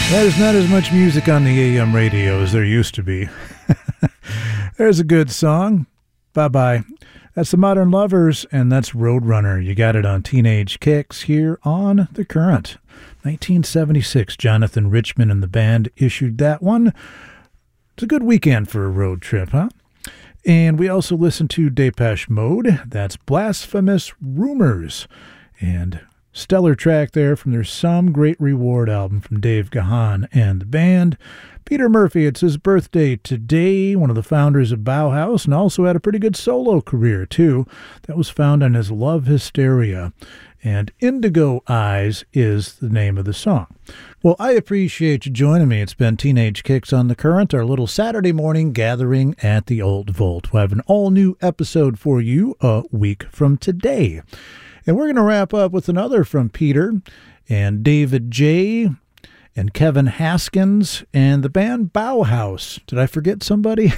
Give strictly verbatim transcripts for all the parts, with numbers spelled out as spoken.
There's not as much music on the A M radio as there used to be. There's a good song. Bye-bye. That's the Modern Lovers, and that's Roadrunner. You got it on Teenage Kicks here on The Current. nineteen seventy-six, Jonathan Richman and the band issued that one. It's a good weekend for a road trip, huh? And we also listened to Depeche Mode. That's Blasphemous Rumors. And stellar track there from their Some Great Reward album from Dave Gahan and the band. Peter Murphy, it's his birthday today, one of the founders of Bauhaus, and also had a pretty good solo career, too. That was found on his Love Hysteria. And Indigo Eyes is the name of the song. Well, I appreciate you joining me. It's been Teenage Kicks on the Current, our little Saturday morning gathering at the Old Vault. We'll have an all-new episode for you a week from today. And we're going to wrap up with another from Peter and David J. and Kevin Haskins and the band Bauhaus. Did I forget somebody?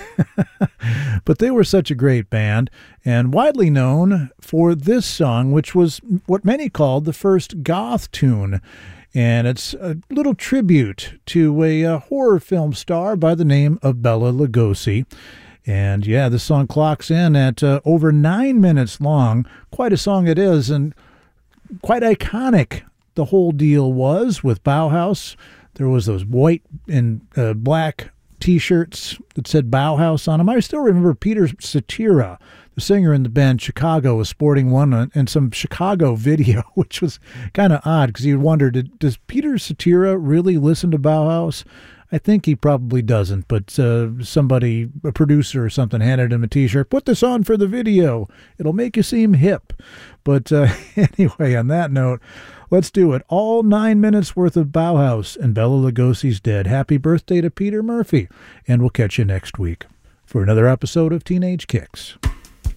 But they were such a great band and widely known for this song, which was what many called the first goth tune. And it's a little tribute to a, a horror film star by the name of Bela Lugosi. And yeah, the song clocks in at uh, over nine minutes long. Quite a song it is, and quite iconic the whole deal was with Bauhaus. There was those white and uh, black T-shirts that said Bauhaus on them. I still remember Peter Cetera, the singer in the band Chicago, was sporting one in some Chicago video, which was kind of odd because you wondered, does Peter Cetera really listen to Bauhaus? I think he probably doesn't, but uh, somebody, a producer or something, handed him a T-shirt. Put this on for the video. It'll make you seem hip. But uh, anyway, on that note, let's do it. All nine minutes worth of Bauhaus, and Bela Lugosi's dead. Happy birthday to Peter Murphy, and we'll catch you next week for another episode of Teenage Kicks.